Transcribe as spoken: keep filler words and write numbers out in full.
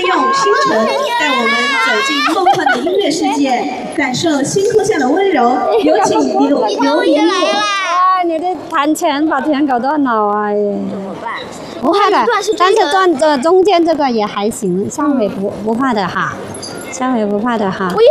用星辰带我们走进梦幻的音乐世界，感受星空下的温柔。有请刘刘云朵。 啊，你这弹前把田搞断了啊！ 怎么办？ 不怕的，但是断这中间这个也还行，下回不不怕的哈，下回不怕的哈。